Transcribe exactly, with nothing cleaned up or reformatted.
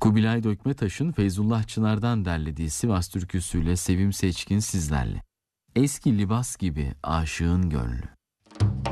Kubilay Dökmetaş'ın Feyzullah Çınar'dan derlediği Sivas türküsüyle Sevim Seçkin sizlerle. Eski libas gibi aşığın gönlü.